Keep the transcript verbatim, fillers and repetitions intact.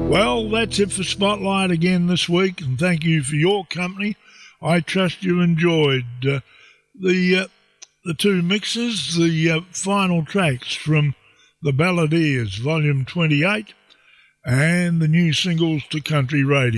Well, that's it for Spotlight again this week, and thank you for your company. I trust you enjoyed uh, the uh, the two mixes, the uh, final tracks from The Balladeers, Volume twenty-eight, and the new singles to Country Radio.